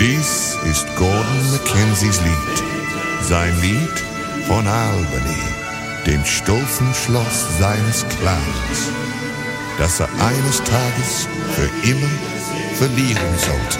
Dies ist Gordon Mackenzies Lied. Sein Lied von Albany, dem stolzen Schloss seines Clans, das eines Tages für immer verlieren sollte.